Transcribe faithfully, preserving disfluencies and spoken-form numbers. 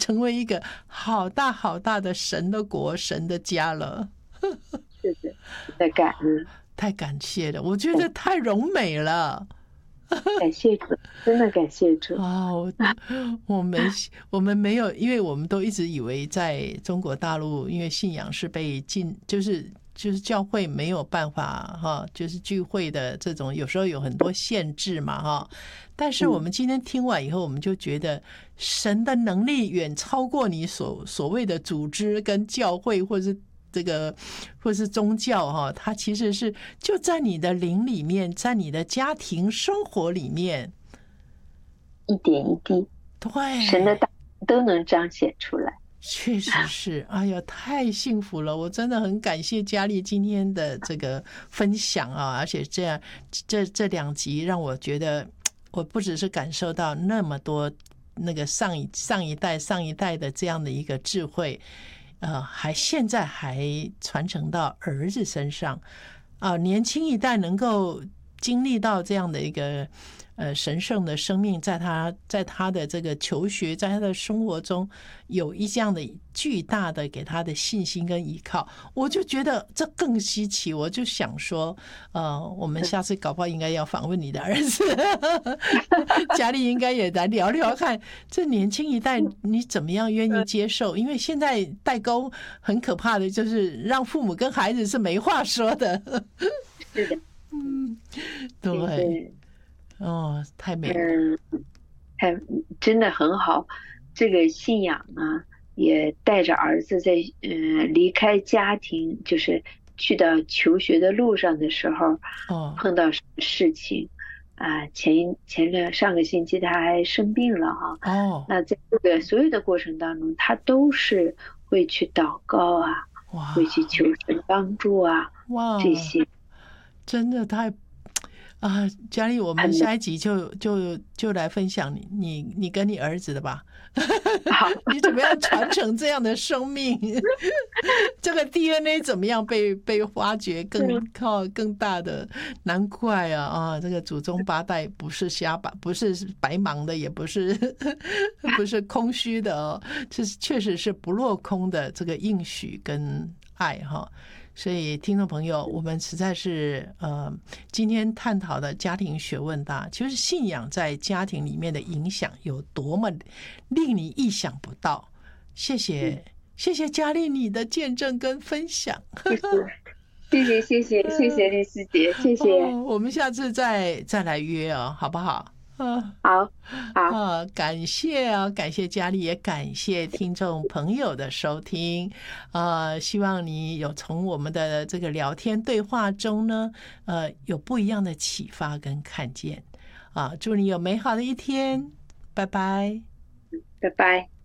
成为一个好大好大的神的国、神的家了。 是的，的感恩， 太感谢了，我觉得太荣美了。 感谢主，真的感谢主。 哦，我们我们没有，因为我们都一直以为在中国大陆，因为信仰是被禁，就是就是教会没有办法哈，就是聚会的这种，有时候有很多限制嘛哈。但是我们今天听完以后，我们就觉得神的能力远超过你所所谓的组织跟教会，或者是这个或是宗教哈，它其实是就在你的灵里面，在你的家庭生活里面， 一点一滴， 对， 神的大都能彰显出来。 确实是，哎呀，太幸福了！我真的很感谢佳丽今天的这个分享啊，而且这样这这两集让我觉得，我不只是感受到那么多那个上一上一代上一代的这样的一个智慧。呃，还现在还传承到儿子身上啊、呃，年轻一代能够经历到这样的一个呃神圣的生命，在他在他的这个求学，在他的生活中有一这样的巨大的给他的信心跟依靠，我就觉得这更稀奇。我就想说，呃，我们下次搞不好应该要访问你的儿子，佳丽应该也来聊聊看，这年轻一代你怎么样愿意接受？因为现在代沟很可怕的，就是让父母跟孩子是没话说的。 是的， 嗯，对，哦，太美了， 嗯，太真的很好。这个信仰呢，也带着儿子在呃离开家庭，就是去到求学的路上的时候， 哦， 碰到什么事情啊、前前两上个星期他还生病了哈、 哦， 那在这个所有的过程当中，他都是会去祷告啊， 哇， 会去求神帮助啊， 哇， 这些真的太啊，佳丽，我们下一集就就就来分享你你你跟你儿子的吧。 好， 你怎么样传承这样的生命？这个 D N A 怎么样被被发掘更靠更大的？难怪啊啊，这个祖宗八代不是瞎白，不是白忙的，也不是不是空虚的哦，这确实是不落空的这个应许跟爱哈。所以，听众朋友，我们实在是呃，今天探讨的家庭学问大，就是信仰在家庭里面的影响有多么令你意想不到。谢谢，嗯、谢谢佳丽你的见证跟分享。 谢谢，谢谢，谢谢丽丝姐，谢谢、 哦。我们下次再再来约哦，好不好？ 啊，好，好啊，感谢啊，感谢佳丽，也感谢听众朋友的收听。呃，希望你有从我们的这个聊天对话中呢，呃，有不一样的启发跟看见。啊，祝你有美好的一天，拜拜， 拜拜。